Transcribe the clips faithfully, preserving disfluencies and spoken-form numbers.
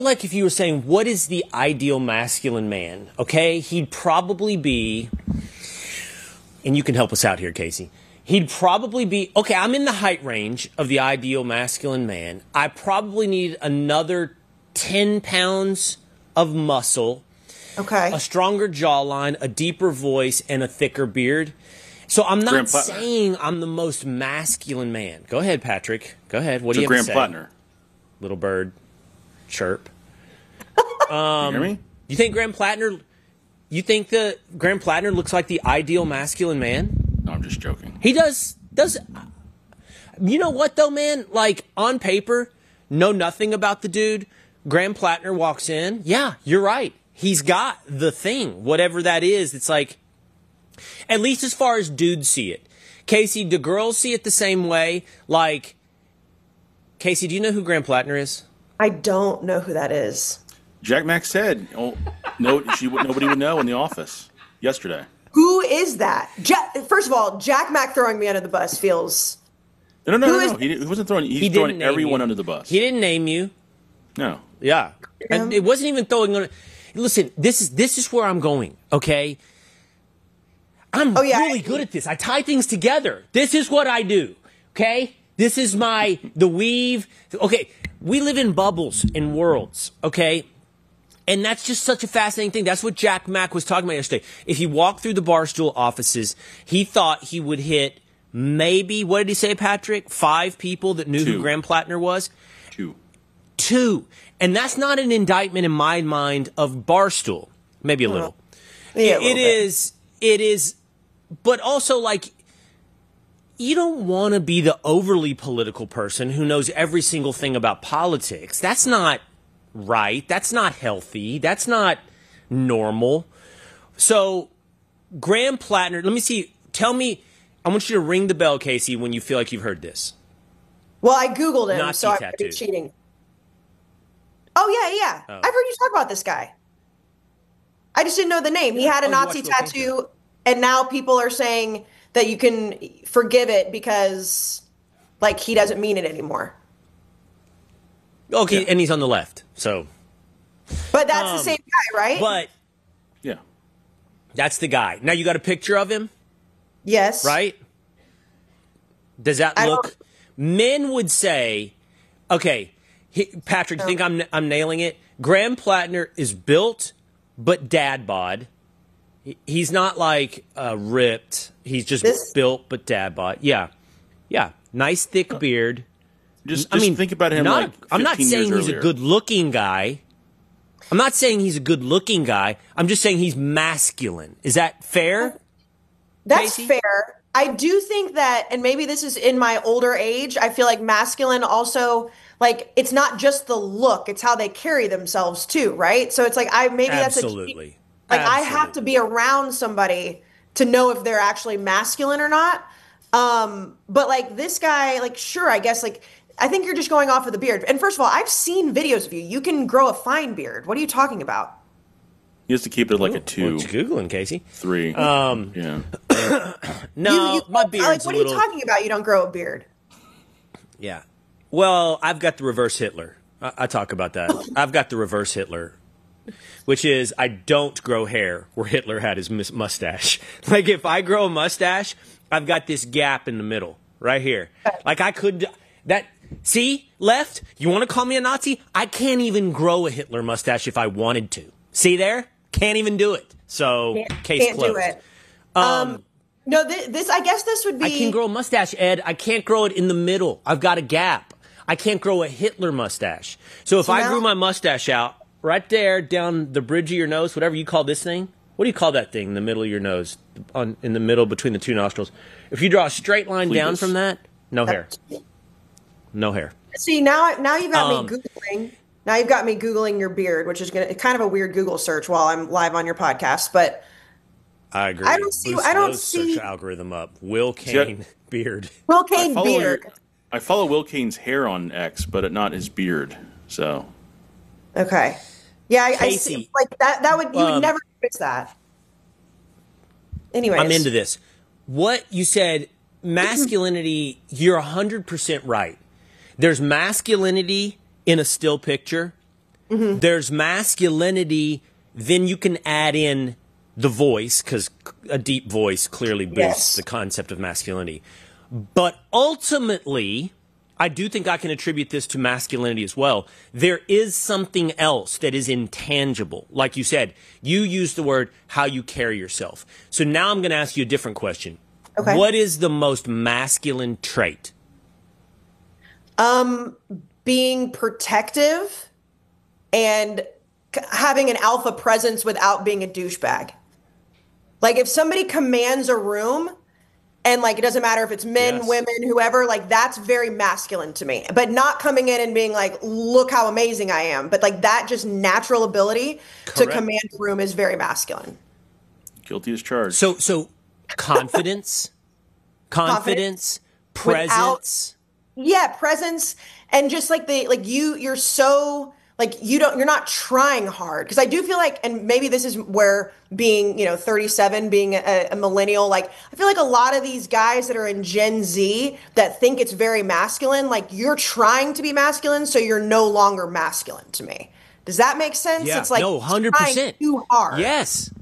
Like if you were saying, what is the ideal masculine man? Okay, he'd probably be, and you can help us out here, Casey. He'd probably be, okay, I'm in the height range of the ideal masculine man. I probably need another ten pounds of muscle, okay, a stronger jawline, a deeper voice, and a thicker beard. So I'm not saying I'm the most masculine man. Go ahead, Patrick. Go ahead. What so do you Graham have to say? Plattner. Little bird, chirp. Um, you hear me? You think Graham Plattner? You think that Graham Plattner looks like the ideal masculine man? No, I'm just joking. He does. Does you know what though, man? Like on paper, know nothing about the dude. Graham Plattner walks in. Yeah, you're right. He's got the thing, whatever that is. It's like, at least as far as dudes see it. Casey, do girls see it the same way? Like, Casey, do you know who Graham Plattner is? I don't know who that is. Jack Mack said, "Oh, no, she would, nobody would know in the office yesterday." Who is that? Ja- First of all, Jack Mack throwing me under the bus feels. No, no, no, Who no. is- no. He, he wasn't throwing. He's He throwing didn't name everyone you. under the bus. He didn't name you. No. Yeah. Yeah. And it wasn't even throwing on. Listen, this is this is where I'm going, okay? I'm Oh, yeah. really good at this. I tie things together. This is what I do, okay? This is my, the weave. Okay, we live in bubbles, in worlds, okay? And that's just such a fascinating thing. That's what Jack Mack was talking about yesterday. If you walk through the Barstool offices, he thought he would hit maybe, what did he say, Patrick? Five people that knew Two. who Graham Plattner was? Two. Two. And that's not an indictment in my mind of Barstool. Maybe a little. Yeah, a It- little it bit. is, it is, but also like, you don't want to be the overly political person who knows every single thing about politics. That's not right. That's not healthy. That's not normal. So, Graham Plattner, let me see, tell me, I want you to ring the bell, Casey, when you feel like you've heard this. Well, I Googled him, Nazi so I'm tattoo. cheating. Oh, yeah, yeah. Oh. I've heard you talk about this guy. I just didn't know the name. He had a Oh, you Nazi watched Will Kane tattoo, and now people are saying that you can forgive it because, like, he doesn't mean it anymore. Okay, Yeah. and he's on the left, so. But that's Um, the same guy, right? But Yeah. that's the guy. Now you got a picture of him, yes. right? Does that I look? don't- Men would say, okay, he, Patrick, you think I'm I'm nailing it? Graham Plattner is built, but dad bod. He- He's not like uh, ripped. He's just This- built, but dad bod. Yeah, yeah. Nice thick beard. Just, I just mean, think about him not- like I'm not fifteen saying years he's earlier. a good-looking guy. I'm not saying he's a good-looking guy. I'm just saying he's masculine. Is that fair? That's Casey? fair. I do think that, and maybe this is in my older age, I feel like masculine also, like, it's not just the look, it's how they carry themselves too, right? So it's like, I maybe that's a Absolutely. like I have to Absolutely. be around somebody to know if they're actually masculine or not. Um, but like this guy, like, sure, I guess, like, I think you're just going off of the beard. And first of all, I've seen videos of you. You can grow a fine beard. What are you talking about? He has to keep it like a two, What you Googling, Casey? three. Um, yeah. No, you, you, my like, beard's what a are little. you talking about? You don't grow a beard. Yeah. Well, I've got the reverse Hitler. I, I talk about that. I've got the reverse Hitler, which is I don't grow hair where Hitler had his mus- mustache. Like if I grow a mustache, I've got this gap in the middle right here. Like I could that. See, left. You want to call me a Nazi? I can't even grow a Hitler mustache if I wanted to. See there? Can't even do it. So Can't, case can't closed. do it. Um, no, th- this I guess this would be. I can grow a mustache, Ed. I can't grow it in the middle. I've got a gap. I can't grow a Hitler mustache. So if So I now- grew my mustache out right there down the bridge of your nose, whatever you call this thing, what do you call that thing in the middle of your nose, on in the middle between the two nostrils? If you draw a straight line down Clevis. from that, no hair. No hair. See now, now you've got Um, me googling. Now you've got me googling your beard, which is gonna kind of a weird Google search while I'm live on your podcast. But I agree. I don't see- Boost I don't those see- search algorithm up. Will See, I- Kane beard. Will I Kane follow beard. your- I follow Will Kane's hair on X, but not his beard. So Okay. Yeah, I, I Casey, see. Like that. That would you um, would never fix that. Anyways, I'm into this. What you said, masculinity, you're one hundred percent right. There's masculinity in a still picture, Mm-hmm. There's masculinity, then you can add in the voice, because a deep voice clearly boosts Yes. the concept of masculinity. But ultimately, I do think I can attribute this to masculinity as well. There is something else that is intangible. Like you said, you used the word how you carry yourself. So now I'm going to ask you a different question. Okay. What is the most masculine trait? Um, being protective and c- having an alpha presence without being a douchebag. Like if somebody commands a room and like it doesn't matter if it's men, Yes. women, whoever, like that's very masculine to me. But not coming in and being like, look how amazing I am. But like that just natural ability to Correct. command a room is very masculine. Guilty as charged. So, so confidence, confidence, presence. Yeah, presence and just like the like you you're so like you don't you're not trying hard because I do feel like and maybe this is where being, you know, thirty-seven, being a, a millennial, like I feel like a lot of these guys that are in Gen Z that think it's very masculine, like you're trying to be masculine so you're no longer masculine to me. Does that make sense? Yeah, It's like no, one hundred trying percent. too hard. Yes.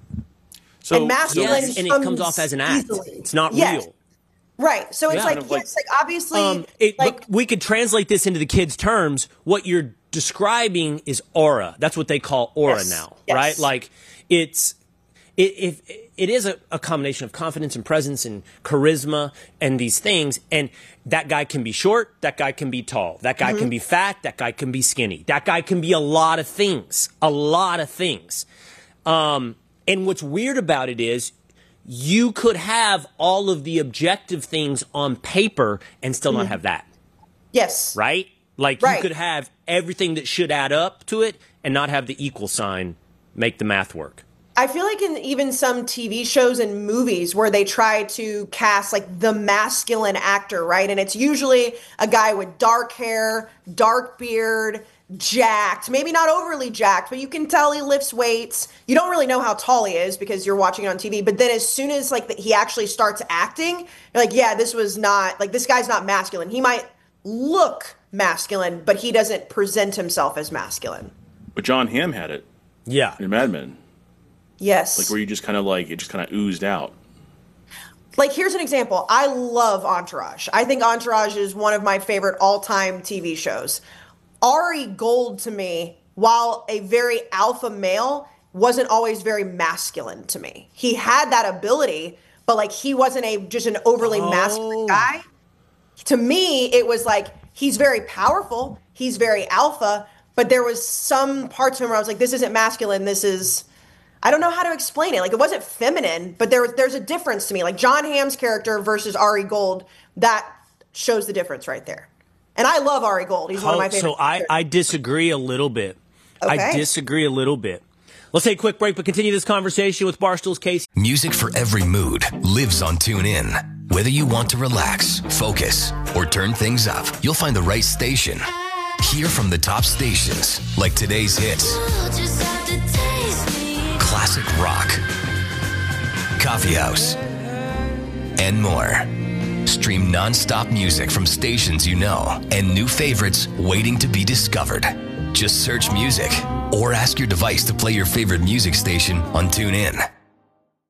so, and masculine Yes, and it comes off as an act. easily. It's not Yes. real. Right. So it's Yeah. like, Kind of like- yes, like obviously Um, it, like but we could translate this into the kids' terms. What you're describing is aura. That's what they call aura Yes. now, Yes. right? Like it's it, if it is a, a combination of confidence and presence and charisma and these things. And that guy can be short. That guy can be tall. That guy can be fat. That guy can be skinny. That guy can be a lot of things. A lot of things. Um, and what's weird about it is you could have all of the objective things on paper and still not have that, yes. right? Like Right. you could have everything that should add up to it and not have the equal sign make the math work. I feel like in even some T V shows and movies where they try to cast like the masculine actor, right? And it's usually a guy with dark hair, dark beard, jacked, maybe not overly jacked, but you can tell he lifts weights. You don't really know how tall he is because you're watching it on T V. But then as soon as like the, he actually starts acting, you're like, yeah, this was not like this guy's not masculine. He might look masculine, but he doesn't present himself as masculine. but John Hamm had it Yeah. in Mad Men, Yes. like where you just kind of like it just kind of oozed out. Like, here's an example. I love Entourage. I think Entourage is one of my favorite all-time T V shows. Ari Gold, to me, while a very alpha male, wasn't always very masculine to me. He had that ability, but like he wasn't a just an overly Oh. masculine guy. To me, it was like he's very powerful, he's very alpha, but there was some parts of him where I was like, this isn't masculine, this is I don't know how to explain it. Like it wasn't feminine, but there was there's a difference to me. Like John Hamm's character versus Ari Gold, that shows the difference right there. And I love Ari Gold. He's one of my Oh, favorite. so I, characters. I disagree a little bit. I Okay. disagree a little bit. Let's take a quick break, but continue this conversation with Barstool's Casey. Music for every mood lives on TuneIn. Whether you want to relax, focus, or turn things up, you'll find the right station. Hear from the top stations like today's hits, classic rock, coffee house, and more. Stream non-stop music from stations you know and new favorites waiting to be discovered. Just search music or ask your device to play your favorite music station on TuneIn.